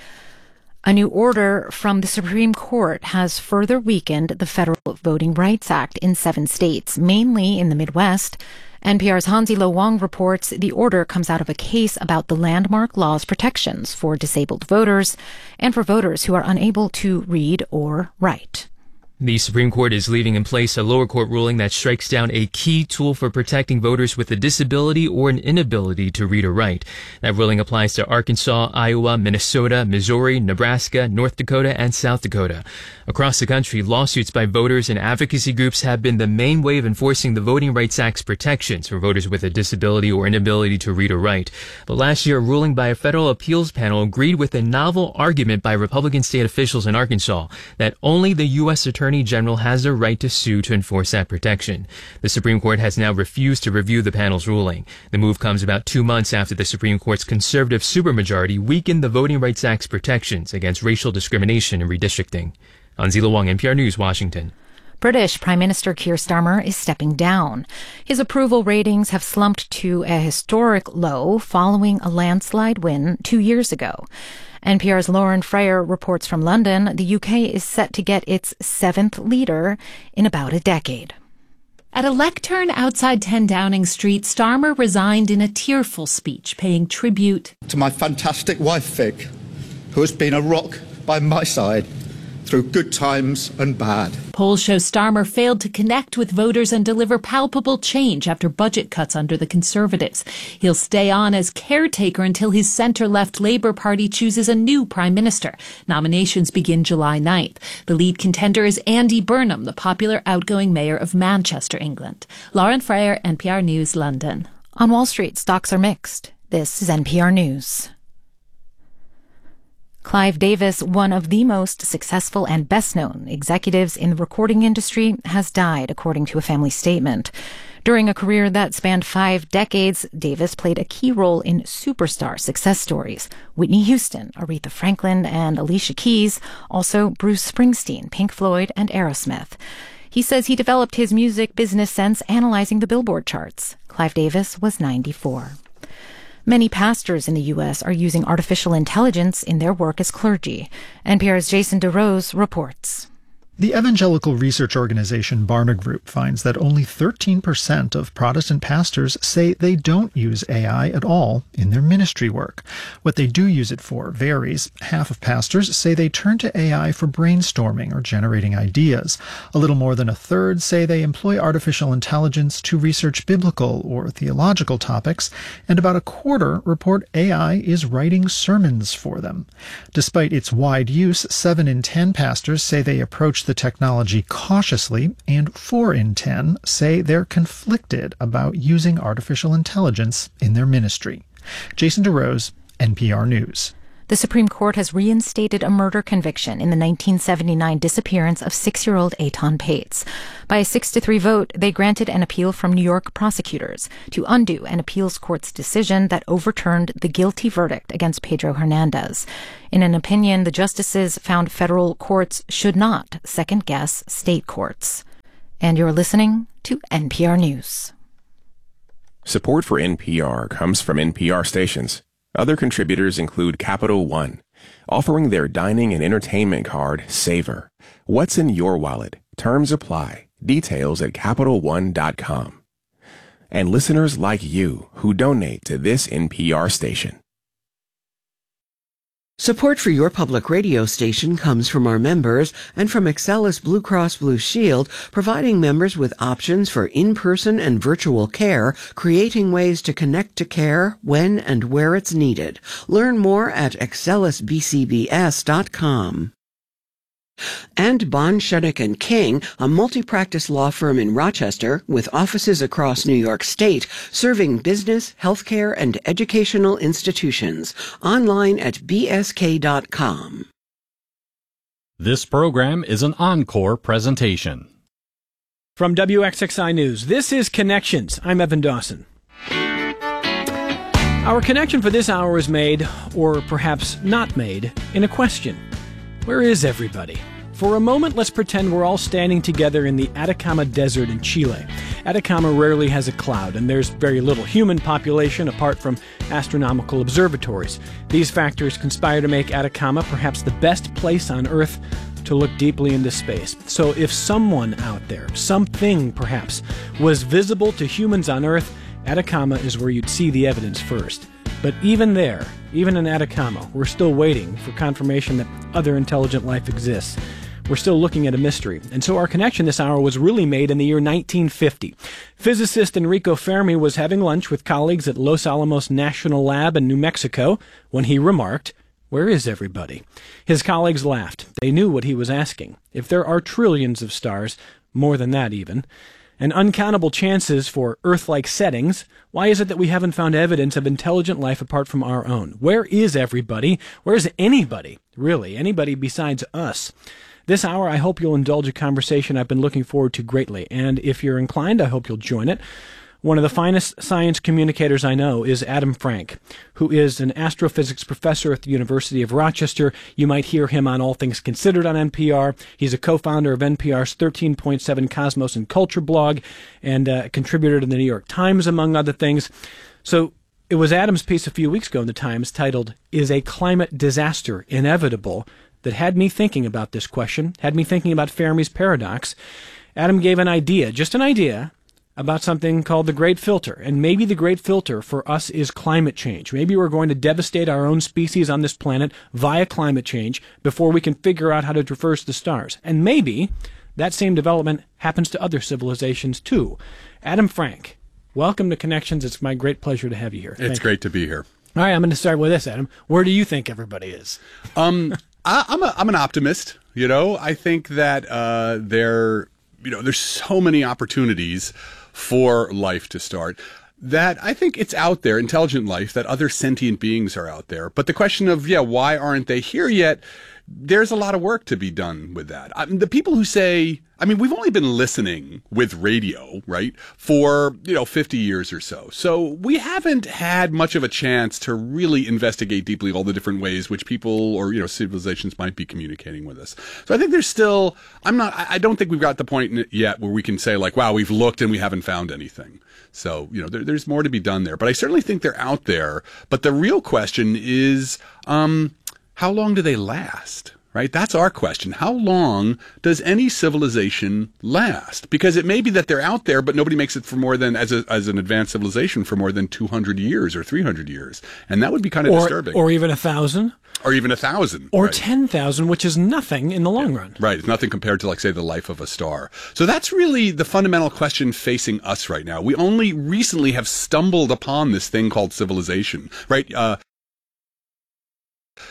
A new order from the Supreme Court has further weakened the Federal Voting Rights Act in seven states, mainly in the Midwest. N P R's Hansi Lo Wang reports the order comes out of a case about the landmark law's protections for disabled voters and for voters who are unable to read or write. The Supreme Court is leaving in place a lower court ruling that strikes down a key tool for protecting voters with a disability or an inability to read or write. That ruling applies to Arkansas, Iowa, Minnesota, Missouri, Nebraska, North Dakota, and South Dakota. Across the country, lawsuits by voters and advocacy groups have been the main way of enforcing the Voting Rights Act's protections for voters with a disability or inability to read or write. But last year, a ruling by a federal appeals panel agreed with a novel argument by Republican state officials in Arkansas that only the U S Attorney General has the right to sue to enforce that protection. The Supreme Court has now refused to review the panel's ruling. The move comes about two months after the Supreme Court's conservative supermajority weakened the Voting Rights Act's protections against racial discrimination and redistricting. Hansi Lo Wang, N P R News, Washington. British Prime Minister Keir Starmer is stepping down. His approval ratings have slumped to a historic low following a landslide win two years ago. N P R's Lauren Freyer reports from London. The U K is set to get its seventh leader in about a decade. At a lectern outside ten Downing Street, Starmer resigned in a tearful speech, paying tribute to my fantastic wife, Vic, who has been a rock by my side through good times and bad. Polls show Starmer failed to connect with voters and deliver palpable change after budget cuts under the Conservatives. He'll stay on as caretaker until his centre-left Labour Party chooses a new Prime Minister. Nominations begin July ninth. The lead contender is Andy Burnham, the popular outgoing mayor of Manchester, England. Lauren Freyer, N P R News, London. On Wall Street, stocks are mixed. This is N P R News. Clive Davis, one of the most successful and best-known executives in the recording industry, has died, according to a family statement. During a career that spanned five decades, Davis played a key role in superstar success stories. Whitney Houston, Aretha Franklin, and Alicia Keys, also Bruce Springsteen, Pink Floyd, and Aerosmith. He says he developed his music business sense analyzing the Billboard charts. Clive Davis was ninety-four. Many pastors in the U S are using artificial intelligence in their work as clergy. N P R's Jason DeRose reports. The evangelical research organization Barna Group finds that only thirteen percent of Protestant pastors say they don't use A I at all in their ministry work. What they do use it for varies. Half of pastors say they turn to A I for brainstorming or generating ideas. A little more than a third say they employ artificial intelligence to research biblical or theological topics, and about a quarter report A I is writing sermons for them. Despite its wide use, seven in ten pastors say they approach the the technology cautiously, and four in ten say they're conflicted about using artificial intelligence in their ministry. Jason DeRose, N P R News. The Supreme Court has reinstated a murder conviction in the nineteen seventy-nine disappearance of six-year-old Eitan Pates. By a six to three vote, they granted an appeal from New York prosecutors to undo an appeals court's decision that overturned the guilty verdict against Pedro Hernandez. In an opinion, the justices found federal courts should not second-guess state courts. And you're listening to N P R News. Support for N P R comes from N P R stations. Other contributors include Capital One, offering their dining and entertainment card, Savor. What's in your wallet? Terms apply. Details at Capital One dot com. And listeners like you who donate to this N P R station. Support for your public radio station comes from our members and from Excellus Blue Cross Blue Shield, providing members with options for in-person and virtual care, creating ways to connect to care when and where it's needed. Learn more at excellus b c b s dot com. And Bond, Shuddock and King, a multi-practice law firm in Rochester with offices across New York State, serving business, healthcare, and educational institutions. Online at b s k dot com. This program is an encore presentation. From W X X I News, this is Connections. I'm Evan Dawson. Our connection for this hour is made, or perhaps not made, in a question. Where is everybody? For a moment, let's pretend we're all standing together in the Atacama Desert in Chile. Atacama rarely has a cloud, and there's very little human population apart from astronomical observatories. These factors conspire to make Atacama perhaps the best place on Earth to look deeply into space. So if someone out there, something perhaps, was visible to humans on Earth, Atacama is where you'd see the evidence first. But even there, even in Atacama, we're still waiting for confirmation that other intelligent life exists. We're still looking at a mystery. And so our connection this hour was really made in the year nineteen fifty. Physicist Enrico Fermi was having lunch with colleagues at Los Alamos National Lab in New Mexico when he remarked, "Where is everybody?" His colleagues laughed. They knew what he was asking. If there are trillions of stars, more than that even, and uncountable chances for Earth-like settings, why is it that we haven't found evidence of intelligent life apart from our own? Where is everybody? Where is anybody? Really, anybody besides us? This hour, I hope you'll indulge a conversation I've been looking forward to greatly, and if you're inclined, I hope you'll join it. One of the finest science communicators I know is Adam Frank, who is an astrophysics professor at the University of Rochester. You might hear him on All Things Considered on N P R. He's a co-founder of N P R's thirteen point seven Cosmos and Culture blog and a contributor to the New York Times, among other things. So it was Adam's piece a few weeks ago in the Times titled, "Is a Climate Disaster Inevitable?" that had me thinking about this question, had me thinking about Fermi's paradox. Adam gave an idea, just an idea, about something called the Great Filter. And maybe the Great Filter for us is climate change. Maybe we're going to devastate our own species on this planet via climate change before we can figure out how to traverse the stars. And maybe that same development happens to other civilizations too. Adam Frank, welcome to Connections. It's my great pleasure to have you here. It's Thank great you. to be here. All right, I'm going to start with this, Adam. Where do you think everybody is? Um, I, I'm a, I'm an optimist. You know, I think that uh, there, you know, there's so many opportunities for life to start that I think it's out there, intelligent life, that other sentient beings are out there. But the question of, yeah, why aren't they here yet? There's a lot of work to be done with that. I mean, the people who say, I mean, we've only been listening with radio, right, for, you know, fifty years or so. So we haven't had much of a chance to really investigate deeply all the different ways which people or, you know, civilizations might be communicating with us. So I think there's still, I'm not, I don't think we've got the point yet where we can say like, wow, we've looked and we haven't found anything. So, you know, there, there's more to be done there. But I certainly think they're out there. But the real question is, um, how long do they last? Right? That's our question. How long does any civilization last? Because it may be that they're out there, but nobody makes it for more than, as a, as an advanced civilization, for more than two hundred years or three hundred years. And that would be kind of or, disturbing. Or even a thousand. Or even a thousand. Or right. ten thousand, which is nothing in the long yeah. run. Right. It's nothing compared to, like, say, the life of a star. So that's really the fundamental question facing us right now. We only recently have stumbled upon this thing called civilization, right? Uh,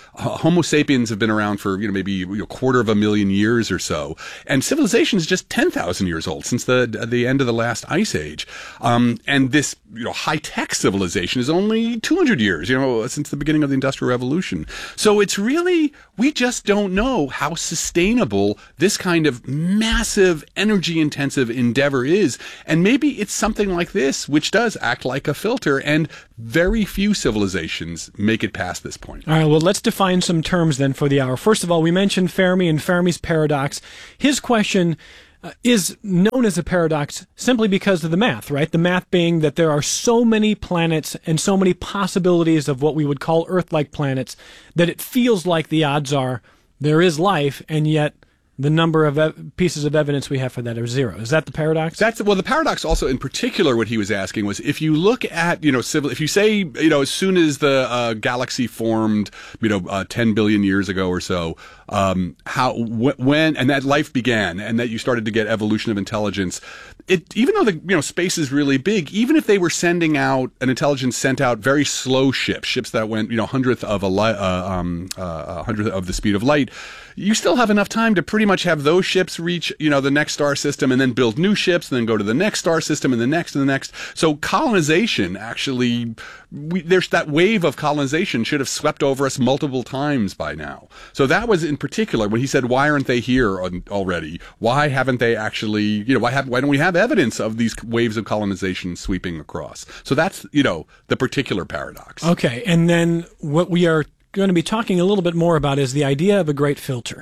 uh, Homo sapiens have been around for, you know, maybe you know, a quarter of a million years or so. And civilization is just ten thousand years old since the the end of the last ice age. Um, and this, you know, high-tech civilization is only two hundred years, you know, since the beginning of the Industrial Revolution. So it's really, we just don't know how sustainable this kind of massive, energy-intensive endeavor is. And maybe it's something like this, which does act like a filter, and very few civilizations make it past this point. All right, well, let's define some terms then for the hour. First of all, we mentioned Fermi and Fermi's paradox. His question uh, is known as a paradox simply because of the math, right? The math being that there are so many planets and so many possibilities of what we would call Earth-like planets that it feels like the odds are there is life, and yet the number of ev- pieces of evidence we have for that are zero. Is that the paradox? That's well, the paradox also in particular, what he was asking was, if you look at, you know, civil, if you say, you know, as soon as the uh, galaxy formed, you know, uh, ten billion years ago or so, um, how, wh- when, and that life began, and that you started to get evolution of intelligence, it, even though the, you know, space is really big, even if they were sending out, an intelligence sent out very slow ships, ships that went, you know, hundredth of a li- uh, um, uh, hundredth of the speed of light, you still have enough time to pretty much have those ships reach, you know, the next star system, and then build new ships, and then go to the next star system, and the next and the next. So colonization actually, we, there's that wave of colonization should have swept over us multiple times by now. So that was in particular when he said, why aren't they here on, already? Why haven't they actually, you know, why have, why don't we have evidence of these waves of colonization sweeping across? So that's, you know, the particular paradox. Okay. And then what we are going to be talking a little bit more about is the idea of a great filter.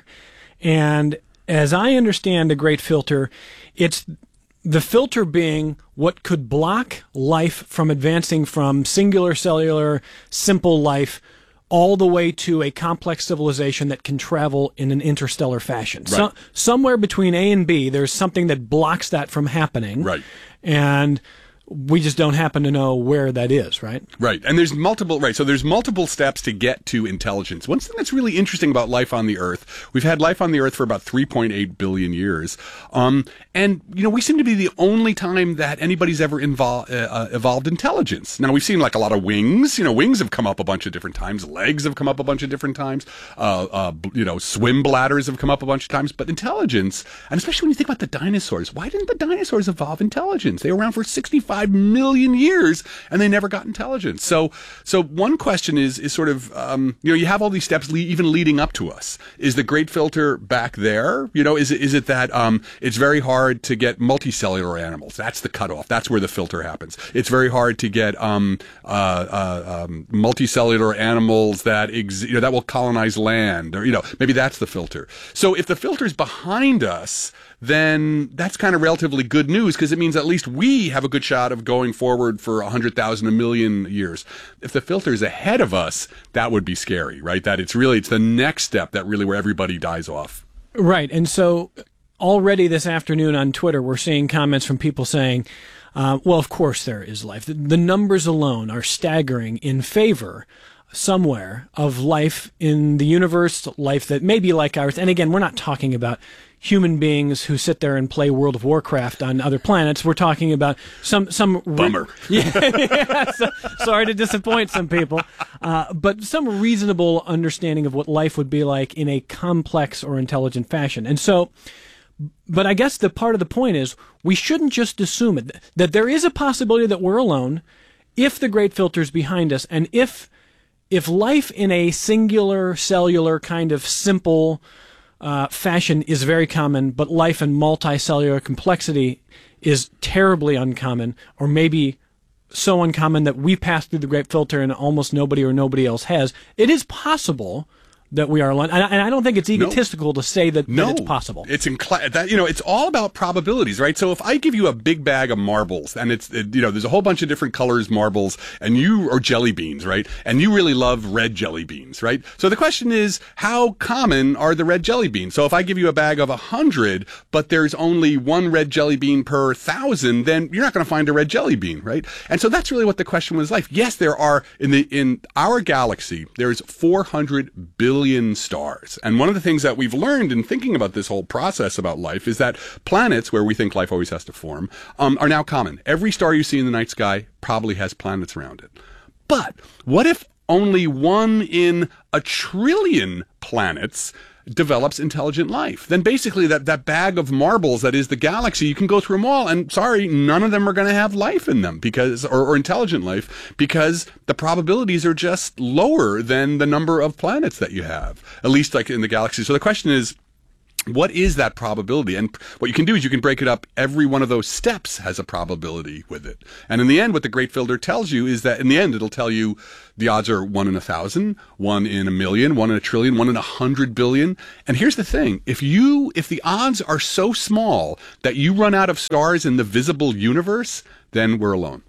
And as I understand a great filter, it's the filter being what could block life from advancing from singular cellular, simple life all the way to a complex civilization that can travel in an interstellar fashion. Right. So, somewhere between A and B, there's something that blocks that from happening. Right. And we just don't happen to know where that is, right? Right. And there's multiple, right. So there's multiple steps to get to intelligence. One thing that's really interesting about life on the Earth, we've had life on the Earth for about three point eight billion years. Um, and, you know, we seem to be the only time that anybody's ever invol- uh, evolved intelligence. Now, we've seen like a lot of wings. You know, wings have come up a bunch of different times. Legs have come up a bunch of different times. Uh, uh, you know, swim bladders have come up a bunch of times. But intelligence, and especially when you think about the dinosaurs, why didn't the dinosaurs evolve intelligence? They were around for sixty-five million years, and they never got intelligence. So, so one question is is sort of, um, you know, you have all these steps le- even leading up to us. Is the great filter back there? You know, is it is it that um, it's very hard to get multicellular animals? That's the cutoff. That's where the filter happens. It's very hard to get um, uh, uh, um, multicellular animals that ex- you know that will colonize land, or you know, maybe that's the filter. So if the filter's behind us, then that's kind of relatively good news, because it means at least we have a good shot of going forward for one hundred thousand, a million years. If the filter is ahead of us, that would be scary, right? That it's really, it's the next step that really where everybody dies off. Right. And so already this afternoon on Twitter, we're seeing comments from people saying, uh, well, of course there is life. The, the numbers alone are staggering in favor somewhere of life in the universe, life that may be like ours. And again, we're not talking about human beings who sit there and play World of Warcraft on other planets. We're talking about some some bummer. Re- yeah, yeah so, sorry to disappoint some people, uh, but some reasonable understanding of what life would be like in a complex or intelligent fashion. And so, but I guess the part of the point is we shouldn't just assume it, that there is a possibility that we're alone if the great filter's behind us, and if if life in a singular cellular kind of simple Uh, fashion is very common, but life in multicellular complexity is terribly uncommon, or maybe so uncommon that we pass through the great filter and almost nobody or nobody else has. It is possible that we are alone, and I, and I don't think it's egotistical no. to say that, no. that it's possible. It's in cl- that you know, it's all about probabilities, right? So if I give you a big bag of marbles, and it's it, you know, there's a whole bunch of different colors marbles, and you or jelly beans, right? And you really love red jelly beans, right? So the question is, how common are the red jelly beans? So if I give you a bag of a hundred, but there's only one red jelly bean per thousand, then you're not going to find a red jelly bean, right? And so that's really what the question was like. Yes, there are in the in our galaxy, there's four hundred billion stars. And one of the things that we've learned in thinking about this whole process about life is that planets, where we think life always has to form, um, are now common. Every star you see in the night sky probably has planets around it. But what if only one in a trillion planets develops intelligent life. Then basically that, that bag of marbles that is the galaxy, you can go through them all, and sorry, none of them are going to have life in them because, or, or intelligent life, because the probabilities are just lower than the number of planets that you have, at least like in the galaxy. So the question is, what is that probability? And what you can do is you can break it up. Every one of those steps has a probability with it. And in the end, what the Great Filter tells you is that in the end, it'll tell you the odds are one in a thousand, one in a million, one in a trillion, one in a hundred billion. And here's the thing. If you, if the odds are so small that you run out of stars in the visible universe, then we're alone.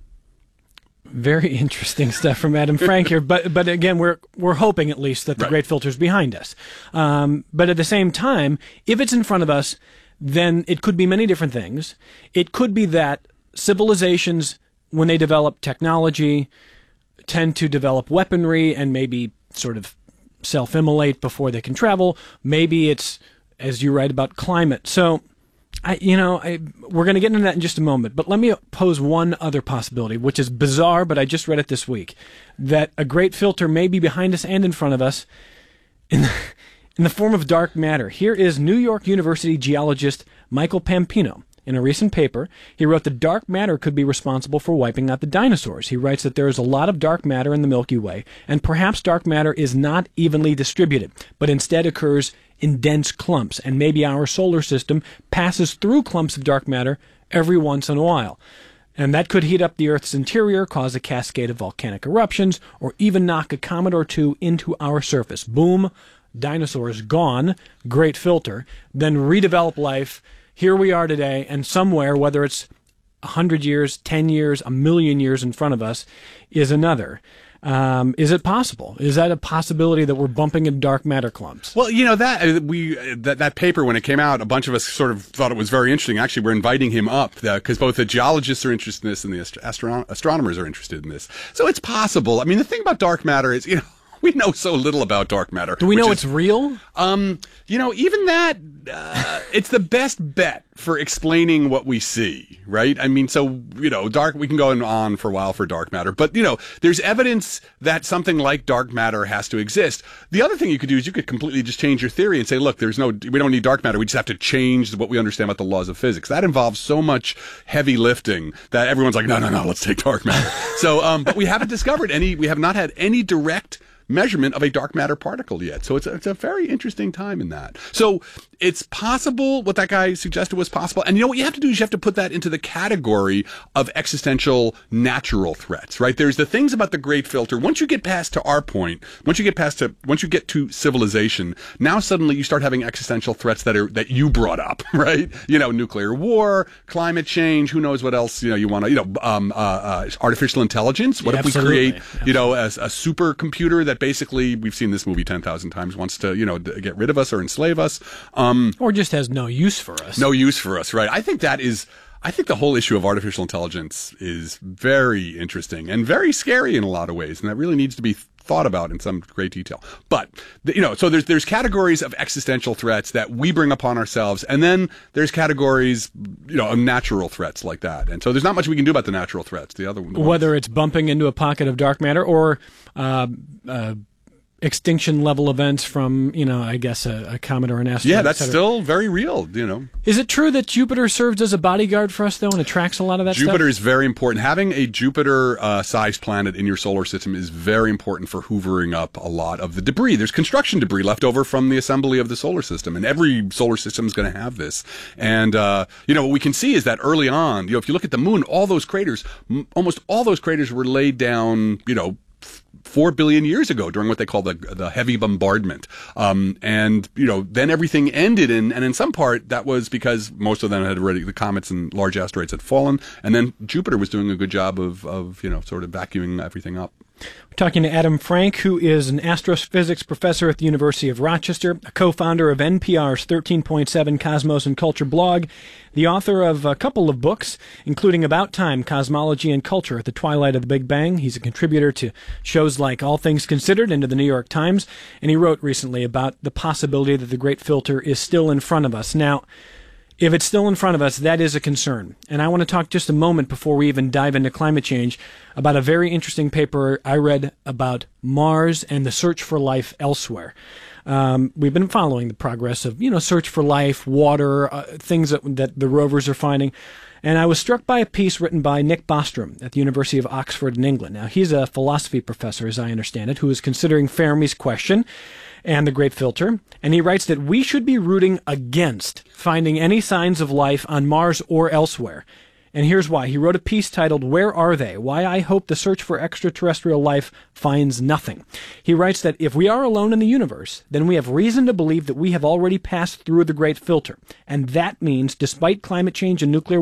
Very interesting stuff from Adam Frank here, but but again, we're we're hoping at least that the right. Great Filter's behind us. Um, but at the same time, if it's in front of us, then it could be many different things. It could be that civilizations, when they develop technology, tend to develop weaponry and maybe sort of self-immolate before they can travel. Maybe it's, as you write about, climate. So. I, you know, I, we're going to get into that in just a moment, but let me pose one other possibility, which is bizarre, but I just read it this week, that a Great Filter may be behind us and in front of us in the, in the form of dark matter. Here is New York University geologist Michael Pampino. In a recent paper, he wrote that dark matter could be responsible for wiping out the dinosaurs. He writes that there is a lot of dark matter in the Milky Way, and perhaps dark matter is not evenly distributed, but instead occurs in dense clumps, and maybe our solar system passes through clumps of dark matter every once in a while. And that could heat up the Earth's interior, cause a cascade of volcanic eruptions, or even knock a comet or two into our surface. Boom, dinosaurs gone, Great Filter, then redevelop life. Here we are today, and somewhere, whether it's a hundred years, ten years, a million years in front of us, is another. Um, is it possible? Is that a possibility that we're bumping into dark matter clumps? Well, you know, that we that, that paper, when it came out, a bunch of us sort of thought it was very interesting. Actually, we're inviting him up because both the geologists are interested in this and the astro- astronomers are interested in this. So it's possible. I mean, the thing about dark matter is, you know, we know so little about dark matter. Do we know is, it's real? Um, you know, even that, uh, it's the best bet for explaining what we see, right? I mean, so, you know, dark, we can go on for a while for dark matter, but, you know, there's evidence that something like dark matter has to exist. The other thing you could do is you could completely just change your theory and say, look, there's no, we don't need dark matter. We just have to change what we understand about the laws of physics. That involves so much heavy lifting that everyone's like, no, no, no, let's take dark matter. so, um, but we haven't discovered any, we have not had any direct measurement of a dark matter particle yet. So it's a, it's a very interesting time in that. So it's possible, what that guy suggested was possible. And you know what you have to do is you have to put that into the category of existential natural threats, right? There's the things about the Great Filter. Once you get past to our point, once you get past to, once you get to civilization, now suddenly you start having existential threats that are, that you brought up, right? You know, nuclear war, climate change, who knows what else, you know, you want to, you know, um, uh, uh, artificial intelligence. What Yeah, if we absolutely. create, Absolutely. you know, a, a supercomputer that basically, we've seen this movie ten thousand times, wants to, you know, d- get rid of us or enslave us. Um, or just has no use for us. No use for us, right? I think that is, I think the whole issue of artificial intelligence is very interesting and very scary in a lot of ways, and that really needs to be thought about in some great detail. But, you know, so there's there's categories of existential threats that we bring upon ourselves, and then there's categories, you know, of natural threats like that. And so there's not much we can do about the natural threats. The other one, Whether it's bumping into a pocket of dark matter or uh, uh, extinction level events from, you know, I guess a, a comet or an asteroid. yeah, that's et cetera. still very real, you know. Is it true that Jupiter serves as a bodyguard for us, though, and attracts a lot of that Jupiter stuff? is very important. Having a Jupiter-sized planet in your solar system is very important for hoovering up a lot of the debris. There's construction debris left over from the assembly of the solar system, and every solar system is going to have this. And, uh, you know, what we can see is that early on, you know, if you look at the moon, all those craters, m- almost all those craters were laid down, you know, four billion years ago during what they call the the heavy bombardment. Um, and, you know, then everything ended, in, and in some part that was because most of them had already, the comets and large asteroids had fallen, and then Jupiter was doing a good job of, of you know, sort of vacuuming everything up. We're talking to Adam Frank, who is an astrophysics professor at the University of Rochester, a co-founder of N P R's thirteen point seven Cosmos and Culture blog, the author of a couple of books, including About Time, Cosmology and Culture at the Twilight of the Big Bang. He's a contributor to shows like All Things Considered and to the New York Times, and he wrote recently about the possibility that the Great Filter is still in front of us. Now, if it's still in front of us, that is a concern. And I want to talk just a moment before we even dive into climate change about a very interesting paper I read about Mars and the search for life elsewhere. Um, we've been following the progress of, you know, search for life, water, uh, things that, that the rovers are finding. And I was struck by a piece written by Nick Bostrom at the University of Oxford in England. Now, he's a philosophy professor, as I understand it, who is considering Fermi's question and the Great Filter. And he writes that we should be rooting against finding any signs of life on Mars or elsewhere. And here's why. He wrote a piece titled, "Where Are They? Why I Hope the Search for Extraterrestrial Life Finds Nothing." He writes that if we are alone in the universe, then we have reason to believe that we have already passed through the Great Filter. And that means, despite climate change and nuclear